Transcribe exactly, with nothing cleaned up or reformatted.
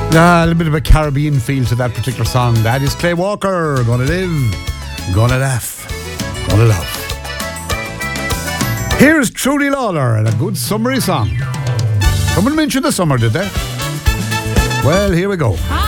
Uh, a little bit of a Caribbean feel to that particular song. That is Clay Walker. Gonna live, gonna laugh, gonna love. Here's Trudy Lawler and a good summery song. Someone mentioned the summer, did they? Well, here we go.